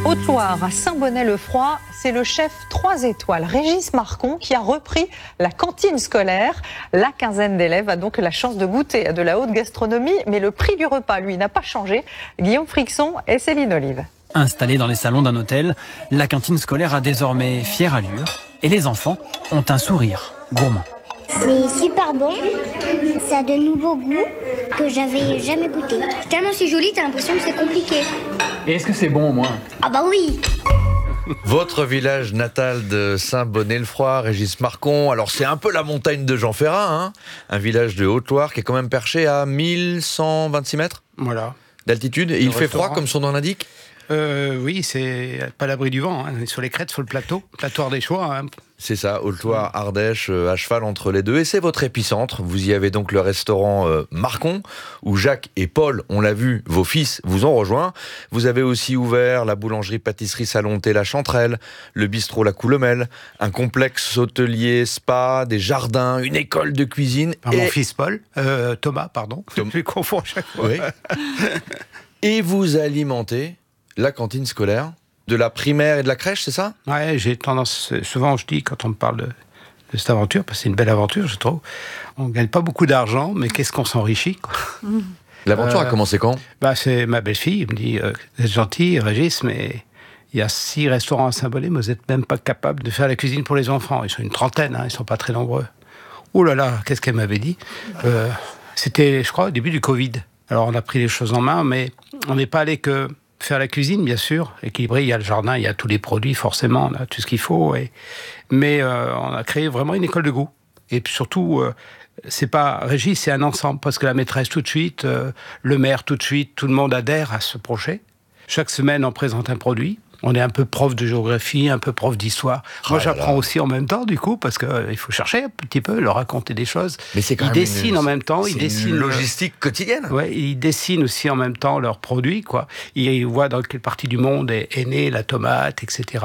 Haute-Loire, à Saint-Bonnet-le-Froid, c'est le chef 3 étoiles, Régis Marcon, qui a repris la cantine scolaire. La quinzaine d'élèves a donc la chance de goûter à de la haute gastronomie, mais le prix du repas, lui, n'a pas changé. Guillaume Frixon et Céline Olive. Installée dans les salons d'un hôtel, la cantine scolaire a désormais fière allure et les enfants ont un sourire gourmand. C'est super bon, ça a de nouveaux goûts que j'avais jamais goûté. Tellement c'est joli, t'as l'impression que c'est compliqué. Et est-ce que c'est bon au moins ? Ah bah oui. Votre village natal de Saint-Bonnet-le-Froid, Régis Marcon. Alors c'est un peu la montagne de Jean Ferrat, un village de Haute-Loire qui est quand même perché à 1126 mètres d'altitude. Et il fait froid comme son nom l'indique ? Oui, c'est pas à l'abri du vent. Sur les crêtes, sur le plateau ardéchois. C'est ça, Haute-Loire, Ardèche, à cheval entre les deux. Et c'est votre épicentre. Vous y avez donc le restaurant Marcon, où Jacques et Paul, on l'a vu, vos fils, vous ont rejoint. Vous avez aussi ouvert la boulangerie-pâtisserie Salon Thé La Chanterelle, le bistrot La Coulomelle, un complexe hôtelier spa, des jardins, une école de cuisine. Mon fils Paul, Thomas, pardon. Je confonds à chaque fois. Oui. Et vous alimentez la cantine scolaire de la primaire et de la crèche, c'est ça ? Ouais, j'ai tendance, souvent je dis quand on me parle de cette aventure, parce que c'est une belle aventure, je trouve, on ne gagne pas beaucoup d'argent, mais qu'est-ce qu'on s'enrichit, quoi. L'aventure a commencé quand ? C'est ma belle-fille, elle me dit, vous êtes gentil, Régis, mais il y a 6 restaurants à Saint-Bonnet, mais vous n'êtes même pas capable de faire la cuisine pour les enfants. Ils sont une trentaine, ils ne sont pas très nombreux. Oh là là, qu'est-ce qu'elle m'avait dit ? C'était, je crois, au début du Covid. Alors on a pris les choses en main, mais on n'est pas allé que faire la cuisine, bien sûr, équilibré, il y a le jardin, il y a tous les produits, forcément, on a tout ce qu'il faut. Mais on a créé vraiment une école de goût. Et puis surtout, c'est pas Régis, c'est un ensemble, parce que la maîtresse tout de suite, le maire tout de suite, tout le monde adhère à ce projet. Chaque semaine, on présente un produit. On est un peu prof de géographie, un peu prof d'histoire. Moi, j'apprends aussi en même temps, du coup, parce qu'il faut chercher un petit peu, leur raconter des choses. Mais c'est quand ils même dessinent en même temps. Ils dessinent une logistique quotidienne. Ouais, ils dessinent aussi en même temps leurs produits, quoi. Ils voient dans quelle partie du monde est née la tomate, etc.,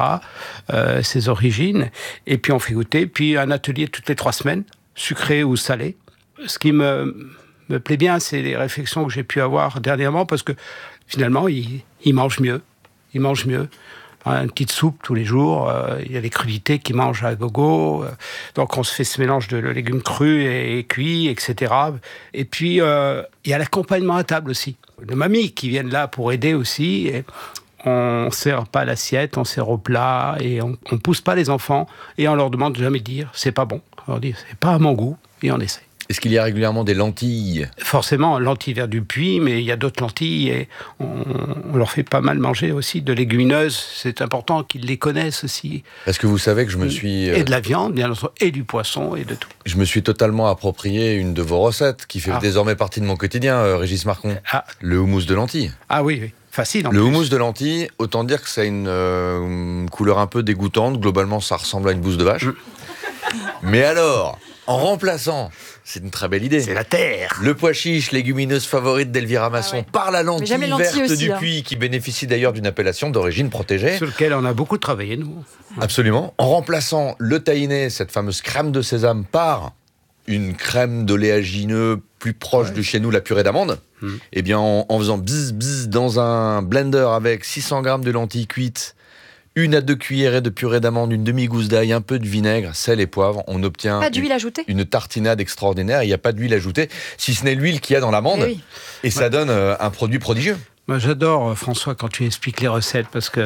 ses origines. Et puis, on fait goûter. Puis, un atelier toutes les 3 semaines, sucré ou salé. Ce qui me plaît bien, c'est les réflexions que j'ai pu avoir dernièrement, parce que, finalement, ils mangent mieux. Ils mangent mieux. Une petite soupe tous les jours. Il y a des crudités qu'ils mangent à gogo. Donc, on se fait ce mélange de légumes crus et cuits, etc. Et puis, il y a l'accompagnement à table aussi. Les mamies qui viennent là pour aider aussi. Et on ne sert pas à l'assiette, on sert au plat. Et on ne pousse pas les enfants. Et on leur demande de jamais dire « c'est pas bon ». On leur dit « c'est pas à mon goût ». Et on essaie. Est-ce qu'il y a régulièrement des lentilles ? Forcément, lentilles vers du puits, mais il y a d'autres lentilles et on leur fait pas mal manger aussi de légumineuses. C'est important qu'ils les connaissent aussi. Est-ce que vous savez que je me suis... Et de la viande, bien entendu, et du poisson, et de tout. Je me suis totalement approprié une de vos recettes qui fait désormais partie de mon quotidien, Régis Marcon. Le houmous de lentilles. Ah oui, oui. Facile en plus. Le houmous de lentilles, autant dire que ça a une couleur un peu dégoûtante. Globalement, ça ressemble à une bouse de vache. Mais alors, en remplaçant... C'est une très belle idée. C'est la terre. Le pois chiche, légumineuse favorite d'Elvira Masson, par la lentille verte aussi, du puits, qui bénéficie d'ailleurs d'une appellation d'origine protégée. Sur lequel on a beaucoup travaillé, nous. Absolument. En remplaçant le tahiné, cette fameuse crème de sésame, par une crème d'oléagineux plus proche de chez nous, la purée d'amande, eh bien, en faisant bzz dans un blender avec 600 grammes de lentilles cuites, 1 à 2 cuillerées de purée d'amande, une demi-gousse d'ail, un peu de vinaigre, sel et poivre. On obtient une tartinade extraordinaire. Il n'y a pas d'huile ajoutée, si ce n'est l'huile qu'il y a dans l'amande. Et ça donne un produit prodigieux. Moi, j'adore, François, quand tu expliques les recettes, parce que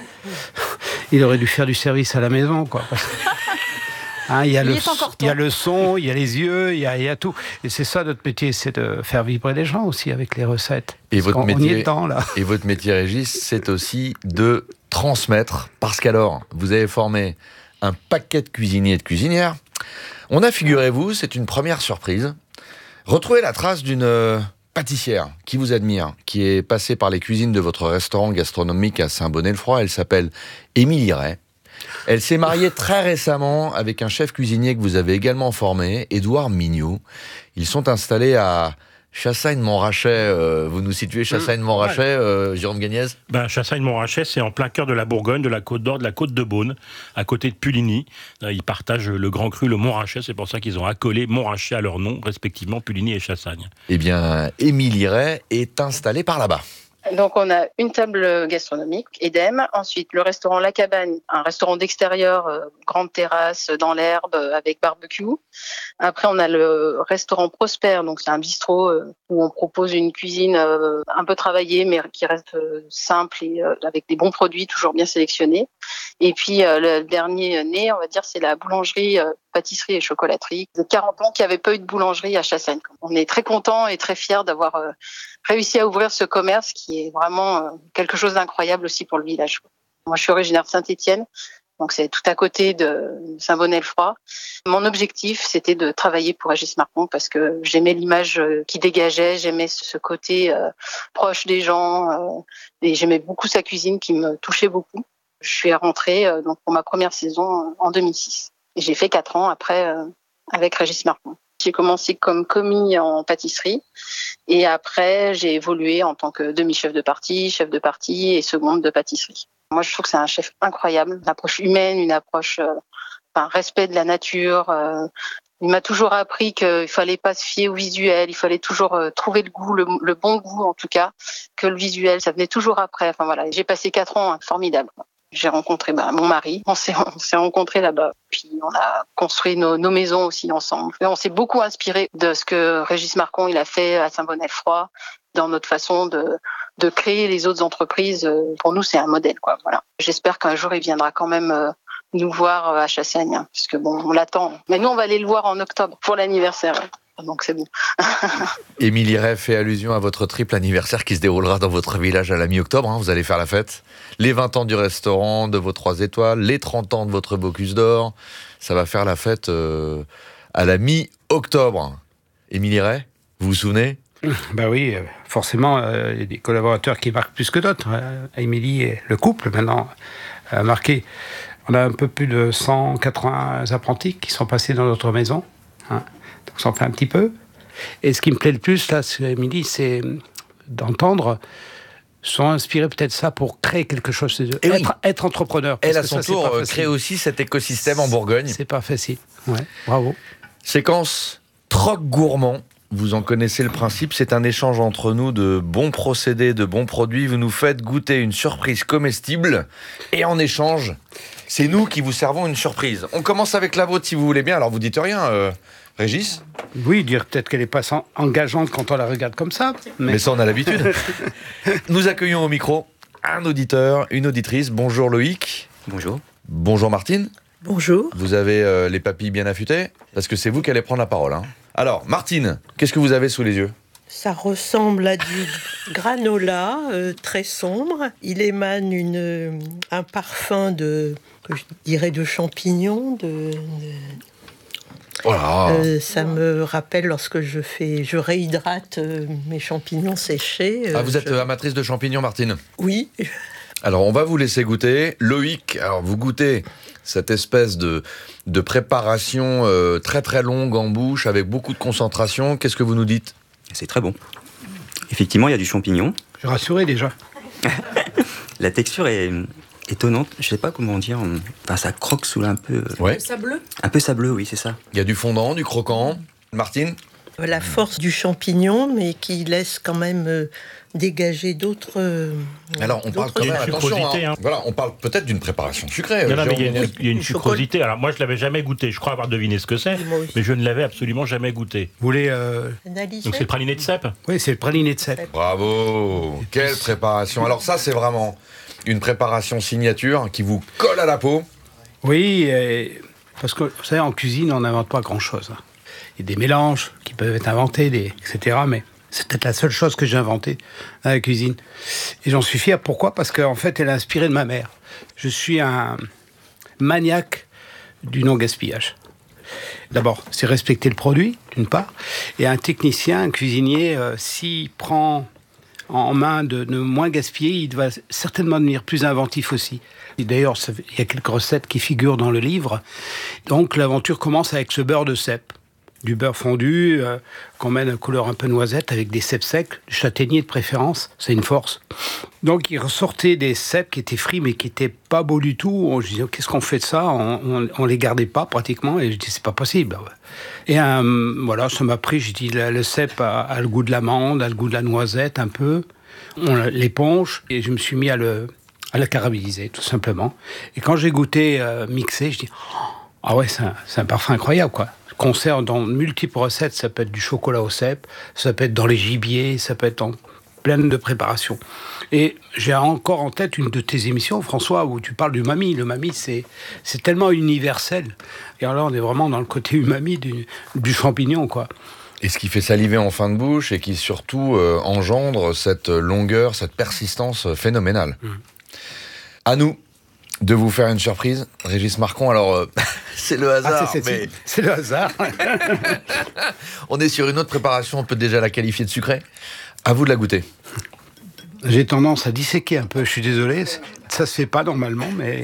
il aurait dû faire du service à la maison, quoi. Il y a le son, il y a les yeux, il y a tout. Et c'est ça notre métier, c'est de faire vibrer les gens aussi avec les recettes. Et votre métier, on y est temps, là. Et votre métier, Régis, c'est aussi de transmettre, parce qu'alors, vous avez formé un paquet de cuisiniers et de cuisinières. On a, figurez-vous, c'est une première surprise, retrouvé la trace d'une pâtissière qui vous admire, qui est passée par les cuisines de votre restaurant gastronomique à Saint-Bonnet-le-Froid. Elle s'appelle Émilie Ray. Elle s'est mariée très récemment avec un chef cuisinier que vous avez également formé, Édouard Mignot. Ils sont installés à Chassagne-Montrachet. Vous nous situez Chassagne-Montrachet, Jérôme Gagnès ? Chassagne-Montrachet, c'est en plein cœur de la Bourgogne, de la Côte d'Or, de la Côte de Beaune, à côté de Puligny. Ils partagent le Grand Cru, le Montrachet. C'est pour ça qu'ils ont accolé Montrachet à leur nom, respectivement Puligny et Chassagne. Eh bien, Émilie Ray est installée par là-bas. Donc, on a une table gastronomique, Edem. Ensuite, le restaurant La Cabane, un restaurant d'extérieur, grande terrasse, dans l'herbe, avec barbecue. Après, on a le restaurant Prosper. Donc, c'est un bistrot où on propose une cuisine un peu travaillée, mais qui reste simple et avec des bons produits, toujours bien sélectionnés. Et puis, le dernier né, on va dire, c'est la boulangerie, pâtisserie et chocolaterie. Ça fait 40 ans qu'il n'y avait pas eu de boulangerie à Chassagne. On est très contents et très fiers d'avoir réussi à ouvrir ce commerce qui est vraiment quelque chose d'incroyable aussi pour le village. Moi, je suis originaire de Saint-Étienne, donc c'est tout à côté de Saint-Bonnet-le-Froid. Mon objectif, c'était de travailler pour Régis Marcon parce que j'aimais l'image qu'il dégageait, j'aimais ce côté proche des gens et j'aimais beaucoup sa cuisine qui me touchait beaucoup. Je suis rentrée donc pour ma première saison en 2006. Et j'ai fait 4 ans après avec Régis Marcon. J'ai commencé comme commis en pâtisserie et après j'ai évolué en tant que demi-chef de partie, chef de partie et seconde de pâtisserie. Moi je trouve que c'est un chef incroyable, une approche humaine, une approche, respect de la nature. Il m'a toujours appris qu'il fallait pas se fier au visuel, il fallait toujours trouver le goût, le bon goût en tout cas, que le visuel ça venait toujours après. Enfin voilà, j'ai passé 4 ans formidables. J'ai rencontré mon mari, on s'est rencontrés là-bas, puis on a construit nos maisons aussi ensemble. Et on s'est beaucoup inspiré de ce que Régis Marcon il a fait à Saint-Bonnet-le-Froid, dans notre façon de créer les autres entreprises. Pour nous, c'est un modèle, quoi. Voilà. J'espère qu'un jour il viendra quand même nous voir à Chassagne, hein, parce que bon, on l'attend. Mais nous, on va aller le voir en octobre pour l'anniversaire. Donc c'est bon. Émilie Ray fait allusion à votre triple anniversaire qui se déroulera dans votre village à la mi-octobre. Hein, vous allez faire la fête. Les 20 ans du restaurant, de vos 3 étoiles, les 30 ans de votre Bocuse d'Or. Ça va faire la fête à la mi-octobre. Émilie Ray, vous vous souvenez ? Ben oui, forcément, il y a des collaborateurs qui marquent plus que d'autres. Émilie et le couple, maintenant, a marqué. On a un peu plus de 180 apprentis qui sont passés dans notre maison. Hein. Donc ça en fait un petit peu. Et ce qui me plaît le plus, là, Émilie, c'est d'entendre, sont inspirés peut-être ça pour créer quelque chose. Être entrepreneur. Elle, à son tour, crée aussi cet écosystème en Bourgogne. C'est pas facile. Ouais, bravo. Séquence troc gourmand. Vous en connaissez le principe, c'est un échange entre nous de bons procédés, de bons produits. Vous nous faites goûter une surprise comestible et en échange, c'est nous qui vous servons une surprise. On commence avec la vôtre si vous voulez bien. Alors vous dites rien, Régis ? Oui, dire peut-être qu'elle n'est pas engageante quand on la regarde comme ça. Mais ça, on a l'habitude. Nous accueillons au micro un auditeur, une auditrice. Bonjour Loïc. Bonjour. Bonjour Martine. Bonjour. Vous avez les papilles bien affûtées ? Parce que c'est vous qui allez prendre la parole. Hein. Alors, Martine, qu'est-ce que vous avez sous les yeux ? Ça ressemble à du granola très sombre. Il émane un parfum je dirais de champignons. Voilà. Ça me rappelle lorsque je réhydrate mes champignons séchés. Vous êtes amatrice de champignons, Martine ? Oui. Alors, on va vous laisser goûter. Loïc, alors vous goûtez cette espèce de préparation très très longue en bouche, avec beaucoup de concentration. Qu'est-ce que vous nous dites ? C'est très bon. Effectivement, il y a du champignon. Je suis rassuré déjà. La texture est étonnante. Je ne sais pas comment dire. Enfin, ça croque sous un peu... Ouais. Sableux ? Un peu sableux, oui, c'est ça. Il y a du fondant, du croquant. Martine ? La force du champignon, mais qui laisse quand même dégager d'autres... Alors, on parle quand même, attention, hein. Voilà, on parle peut-être d'une préparation sucrée. Non, mais il y a une sucrosité. Alors, moi, je ne l'avais jamais goûté. Je crois avoir deviné ce que c'est, mais je ne l'avais absolument jamais goûté. Vous voulez... Donc, c'est le praliné de cèpe ? Oui, c'est le praliné de cèpe. Bravo. Quelle préparation. Alors ça, c'est vraiment une préparation signature qui vous colle à la peau. Oui, parce que, vous savez, en cuisine, on n'invente pas grand-chose. Il y a des mélanges qui peuvent être inventés, etc. Mais c'est peut-être la seule chose que j'ai inventée dans la cuisine. Et j'en suis fier. Pourquoi ? Parce qu'en fait, elle est inspirée de ma mère. Je suis un maniaque du non-gaspillage. D'abord, c'est respecter le produit, d'une part. Et un technicien, un cuisinier, s'il prend en main de ne moins gaspiller, il va certainement devenir plus inventif aussi. Et d'ailleurs, il y a quelques recettes qui figurent dans le livre. Donc, l'aventure commence avec ce beurre de cèpe. Du beurre fondu, qu'on met de couleur un peu noisette, avec des cèpes secs, du châtaignier de préférence, c'est une force. Donc il ressortait des cèpes qui étaient frits, mais qui n'étaient pas beaux du tout. Je disais, qu'est-ce qu'on fait de ça ? On les gardait pas pratiquement, et je dis, c'est pas possible. Et voilà, ça m'a pris, j'ai dit, le cèpe a le goût de l'amande, a le goût de la noisette un peu. On l'éponge et je me suis mis à la caraméliser, tout simplement. Et quand j'ai goûté mixé, je dis ah ouais, c'est un parfum incroyable, quoi. Conserve dans multiples recettes, ça peut être du chocolat au cèpe, ça peut être dans les gibiers, ça peut être dans plein de préparations. Et j'ai encore en tête une de tes émissions, François, où tu parles d'umami. L'umami, c'est tellement universel. Et alors, on est vraiment dans le côté umami du champignon, quoi. Et ce qui fait saliver en fin de bouche et qui surtout engendre cette longueur, cette persistance phénoménale. À nous de vous faire une surprise, Régis Marcon. Alors, c'est le hasard, mais... C'est le hasard. On est sur une autre préparation, on peut déjà la qualifier de sucrée. À vous de la goûter. J'ai tendance à disséquer un peu, je suis désolé. Ça se fait pas normalement, mais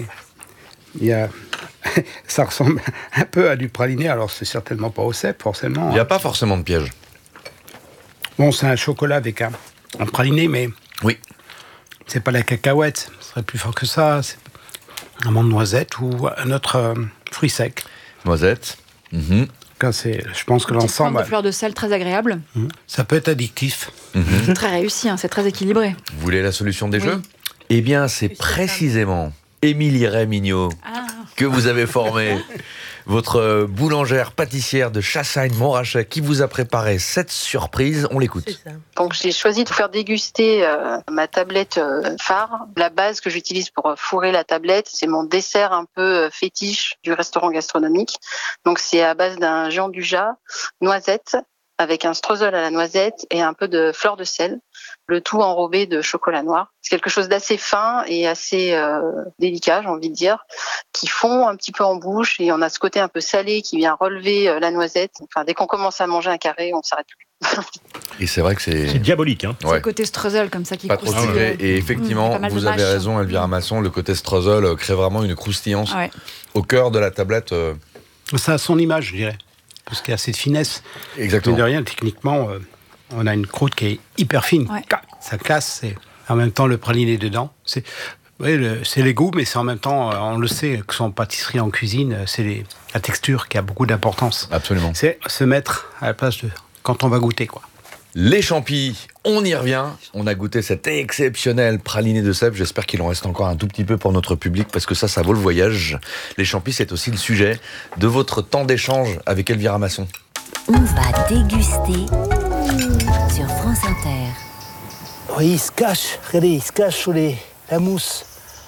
ça ressemble un peu à du praliné. Alors, c'est certainement pas au cèpe, forcément. Il n'y a pas forcément de piège. Bon, c'est un chocolat avec un praliné, mais... Oui. C'est pas la cacahuète, ce serait plus fort que ça. C'est un amande noisette ou un autre fruit sec. Noisette. Je pense que l'ensemble... de fleurs de sel très agréable. Ça peut être addictif. C'est très réussi, c'est très équilibré. Vous voulez la solution des jeux ? Eh bien, c'est précisément Émilie Ray-Mignot que vous avez formé, votre boulangère pâtissière de Chassagne-Montrachet, qui vous a préparé cette surprise. On l'écoute. Donc j'ai choisi de faire déguster ma tablette phare. La base que j'utilise pour fourrer la tablette, c'est mon dessert un peu fétiche du restaurant gastronomique. Donc c'est à base d'un gianduja, noisette, avec un streusel à la noisette et un peu de fleur de sel, le tout enrobé de chocolat noir. C'est quelque chose d'assez fin et assez délicat, j'ai envie de dire, qui fond un petit peu en bouche, et on a ce côté un peu salé qui vient relever la noisette. Enfin, dès qu'on commence à manger un carré, on ne s'arrête plus. Et c'est vrai que c'est diabolique. Hein. C'est le côté streusel comme ça qui pas trop sucré. Et effectivement, vous avez raison, Elvira Masson, le côté streusel crée vraiment une croustillance au cœur de la tablette. Ça a son image, je dirais. Parce qu'il y a assez de finesse. Exactement. Mais de rien, techniquement, on a une croûte qui est hyper fine. Ça casse, et en même temps, le praliné dedans. C'est les goûts, mais c'est en même temps, on le sait, que en pâtisserie, en cuisine, c'est la texture qui a beaucoup d'importance. Absolument. C'est se mettre à la place de quand on va goûter, quoi. Les champis, on y revient. On a goûté cet exceptionnel praliné de cèpe. J'espère qu'il en reste encore un tout petit peu pour notre public, parce que ça vaut le voyage. Les champis, c'est aussi le sujet de votre temps d'échange avec Elvira Masson. On va déguster sur France Inter. Oui, il se cache. Regardez, il se cache sous la mousse.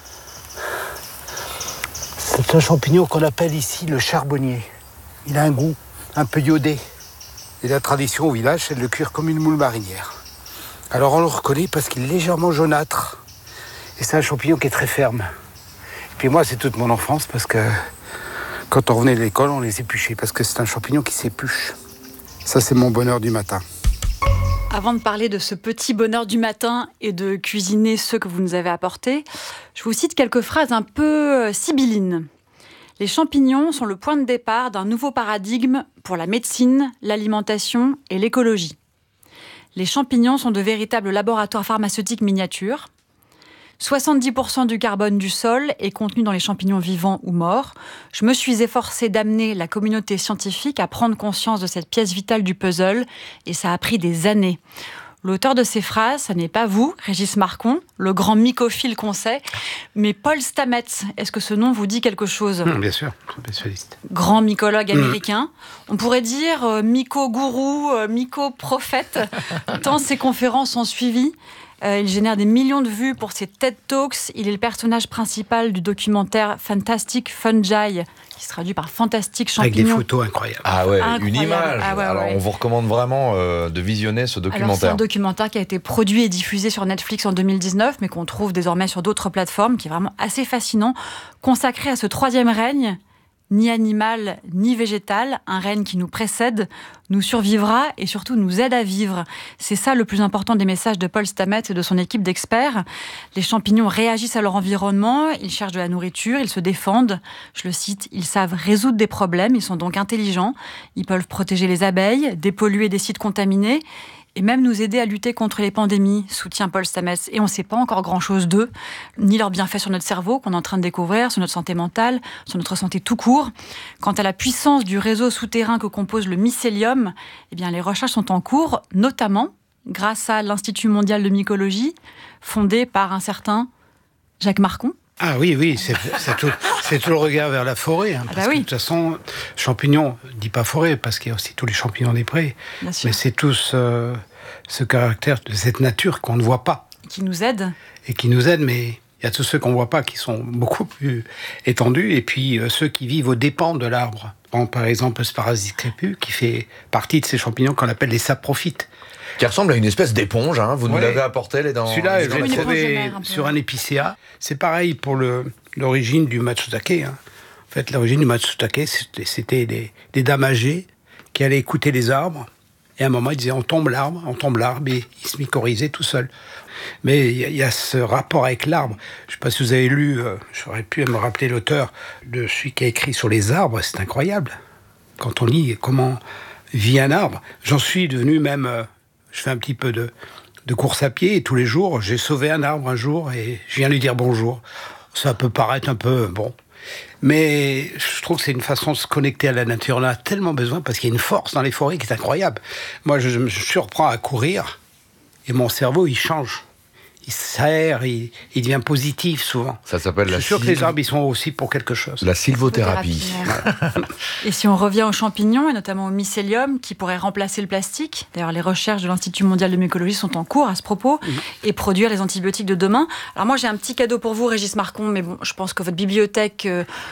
C'est un champignon qu'on appelle ici le charbonnier. Il a un goût un peu iodé. Et la tradition au village, c'est de le cuire comme une moule marinière. Alors on le reconnaît parce qu'il est légèrement jaunâtre. Et c'est un champignon qui est très ferme. Et puis moi, c'est toute mon enfance, parce que quand on revenait de l'école, on les épluchait, parce que c'est un champignon qui s'épluche. Ça, c'est mon bonheur du matin. Avant de parler de ce petit bonheur du matin et de cuisiner ceux que vous nous avez apportés, je vous cite quelques phrases un peu sibyllines. Les champignons sont le point de départ d'un nouveau paradigme pour la médecine, l'alimentation et l'écologie. Les champignons sont de véritables laboratoires pharmaceutiques miniatures. 70% du carbone du sol est contenu dans les champignons vivants ou morts. Je me suis efforcée d'amener la communauté scientifique à prendre conscience de cette pièce vitale du puzzle, et ça a pris des années. L'auteur de ces phrases, ce n'est pas vous, Régis Marcon, le grand mycophile qu'on sait, mais Paul Stamets. Est-ce que ce nom vous dit quelque chose ? Bien sûr, spécialiste. Grand mycologue américain. On pourrait dire myco-gourou, myco-prophète, tant ses conférences ont suivi. Il génère des millions de vues pour ses TED Talks. Il est le personnage principal du documentaire Fantastic Fungi, qui se traduit par Fantastique Champignons. Avec des photos incroyables. Ah ouais, incroyable. Une image. Ah ouais, alors on vous recommande vraiment de visionner ce documentaire. Alors c'est un documentaire qui a été produit et diffusé sur Netflix en 2019, mais qu'on trouve désormais sur d'autres plateformes, qui est vraiment assez fascinant, consacré à ce troisième règne, ni animal, ni végétal, un règne qui nous précède, nous survivra et surtout nous aide à vivre. C'est ça le plus important des messages de Paul Stamets et de son équipe d'experts. Les champignons réagissent à leur environnement, ils cherchent de la nourriture, ils se défendent. Je le cite, ils savent résoudre des problèmes, ils sont donc intelligents, ils peuvent protéger les abeilles, dépolluer des sites contaminés, et même nous aider à lutter contre les pandémies, soutient Paul Stamets. Et on ne sait pas encore grand-chose d'eux, ni leurs bienfaits sur notre cerveau qu'on est en train de découvrir, sur notre santé mentale, sur notre santé tout court. Quant à la puissance du réseau souterrain que compose le mycélium, eh bien les recherches sont en cours, notamment grâce à l'Institut mondial de mycologie, fondé par un certain Jacques Marcon. Ah oui, c'est tout le regard vers la forêt. Parce que, de toute façon, champignons, je ne dis pas forêt, parce qu'il y a aussi tous les champignons des prés. Mais c'est tout ce caractère de cette nature qu'on ne voit pas. Qui nous aide. Et qui nous aide, mais il y a tous ceux qu'on ne voit pas qui sont beaucoup plus étendus, et puis ceux qui vivent aux dépens de l'arbre. Par exemple, le Sparasis crépus, qui fait partie de ces champignons qu'on appelle les saprophytes. Qui ressemble à une espèce d'éponge, hein. Vous nous l'avez apporté, les dents. Celui-là, je l'ai trouvé sur un épicéa. C'est pareil pour l'origine du matsutake. Hein. En fait, l'origine du matsutake, c'était des dames âgées qui allaient écouter les arbres. Et à un moment, ils disaient on tombe l'arbre, et ils se mycorhisaient tout seuls. Mais il y a ce rapport avec l'arbre. Je ne sais pas si vous avez lu, j'aurais pu me rappeler l'auteur de celui qui a écrit sur les arbres, c'est incroyable. Quand on lit comment vit un arbre, j'en suis devenu même... je fais un petit peu de course à pied et tous les jours, j'ai sauvé un arbre un jour et je viens lui dire bonjour. Ça peut paraître un peu bon. Mais je trouve que c'est une façon de se connecter à la nature. On en a tellement besoin parce qu'il y a une force dans les forêts qui est incroyable. Moi, je me surprends à courir et mon cerveau, il change. Il s'aère, il devient positif souvent. Ça s'appelle je suis sûr que les arbres, ils sont aussi pour quelque chose. La sylvothérapie. Et si on revient aux champignons, et notamment au mycélium, qui pourrait remplacer le plastique, d'ailleurs les recherches de l'Institut mondial de mycologie sont en cours à ce propos, et produire les antibiotiques de demain. Alors moi j'ai un petit cadeau pour vous, Régis Marcon, mais bon, je pense que votre bibliothèque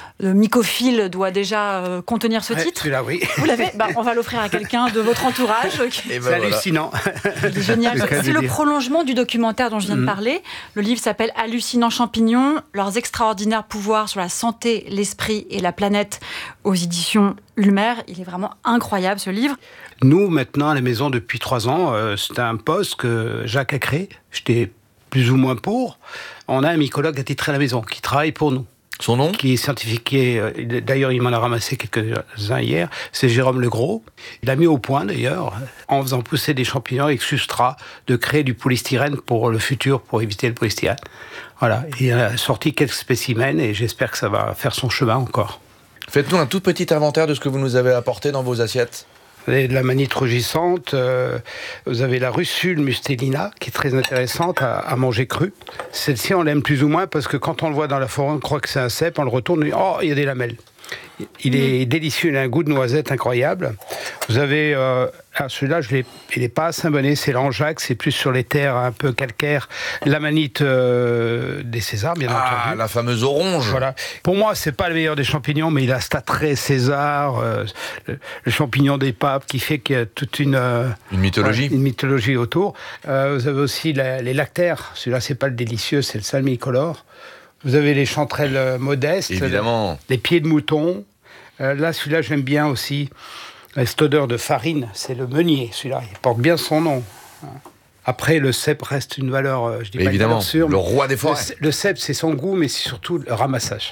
mycophile doit déjà contenir ce titre. Celui-là, oui. Vous l'avez ? On va l'offrir à quelqu'un de votre entourage. C'est hallucinant. C'est génial. C'est le prolongement du documentaire dont je viens de parler. Le livre s'appelle Hallucinants champignons, leurs extraordinaires pouvoirs sur la santé, l'esprit et la planète, aux éditions Ulmer. Il est vraiment incroyable ce livre. Nous, maintenant, à la maison, depuis 3 ans, c'est un poste que Jacques a créé. J'étais plus ou moins pour. On a un mycologue attitré à la maison qui travaille pour nous. Son nom ? Qui est certifié, d'ailleurs il m'en a ramassé quelques-uns hier, c'est Jérôme Legros. Il a mis au point d'ailleurs, en faisant pousser des champignons avec substrat, de créer du polystyrène pour le futur, pour éviter le polystyrène. Voilà, il a sorti quelques spécimens et j'espère que ça va faire son chemin encore. Faites-nous un tout petit inventaire de ce que vous nous avez apporté dans vos assiettes. Vous avez de la manite rougissante, vous avez la Russule mustelina, qui est très intéressante à manger crue. Celle-ci, on l'aime plus ou moins, parce que quand on le voit dans la forêt, on croit que c'est un cèpe, on le retourne, on dit « Oh, il y a des lamelles ». Il est délicieux, il a un goût de noisette incroyable. Vous avez, celui-là, il n'est pas à Saint-Bonnet, c'est l'Anjac, c'est plus sur les terres un peu calcaires. L'amanite des Césars, bien entendu. Ah, la fameuse orange. Voilà. Pour moi, c'est pas le meilleur des champignons, mais il a cet attrait César, le champignon des papes, qui fait qu'il y a toute une mythologie. Une mythologie autour. Vous avez aussi les lactaires. Celui-là, c'est pas le délicieux, c'est le salmicolore. Vous avez les chanterelles modestes, évidemment. Les pieds de mouton. Là, celui-là, j'aime bien aussi. Cette odeur de farine, c'est le meunier, celui-là. Il porte bien son nom. Après, le cèpe reste une valeur, je dis pas une valeur sûre. Le roi des forêts. Le cèpe, c'est son goût, mais c'est surtout le ramassage,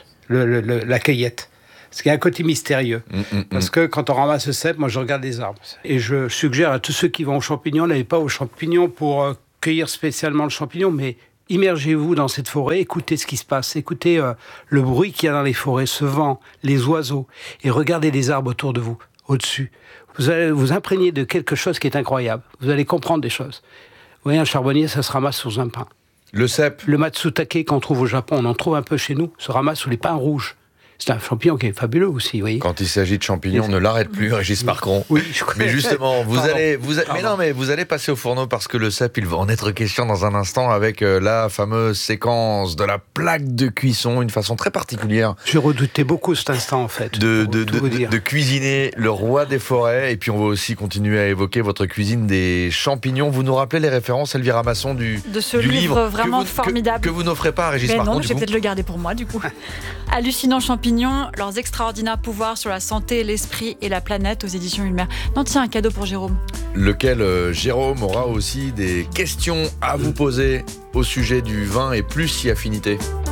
la cueillette. Parce qu'il y a un côté mystérieux. Parce que quand on ramasse le cèpe, moi, je regarde les arbres. Et je suggère à tous ceux qui vont aux champignons, n'allez pas aux champignons pour cueillir spécialement le champignon, mais immergez-vous dans cette forêt, écoutez ce qui se passe, écoutez le bruit qu'il y a dans les forêts, ce vent, les oiseaux, et regardez les arbres autour de vous, au-dessus. Vous allez vous imprégner de quelque chose qui est incroyable. Vous allez comprendre des choses. Vous voyez, un charbonnier, ça se ramasse sous un pin. Le cèpe. Le matsutake qu'on trouve au Japon, on en trouve un peu chez nous, se ramasse sous les pins rouges. C'est un champignon qui est fabuleux aussi, vous voyez. Quand il s'agit de champignons, ne l'arrête plus, Régis Marcon. Oui, mais justement, vous allez passer au fourneau parce que le cèpe, il va en être question dans un instant avec la fameuse séquence de la plaque de cuisson, une façon très particulière. Je redoutais beaucoup cet instant en fait. De cuisiner le roi des forêts, et puis on va aussi continuer à évoquer votre cuisine des champignons. Vous nous rappelez les références, Elvira Masson, de ce livre vraiment formidable que vous n'offrez pas à Régis Marcon. Non, je vais peut-être le garder pour moi du coup. Hallucinants champignons, leurs extraordinaires pouvoirs sur la santé, l'esprit et la planète, aux éditions Ulmer. Non, tiens, un cadeau pour Jérôme. Lequel Jérôme aura aussi des questions à vous poser au sujet du vin et plus si affinité.